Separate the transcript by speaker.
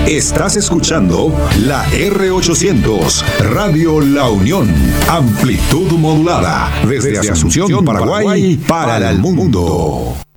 Speaker 1: Estás escuchando la R800, Radio La Unión. Amplitud modulada. Desde Asunción, Paraguay, para el mundo.